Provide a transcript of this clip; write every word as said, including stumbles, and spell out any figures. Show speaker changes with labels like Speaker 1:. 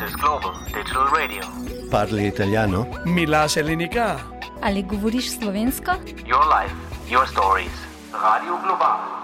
Speaker 1: Voices Global Digital Radio.
Speaker 2: Parli italiano?
Speaker 3: Mila Selenika.
Speaker 4: Ali govoriš slovensko?
Speaker 1: Your life, your stories. Radio Global.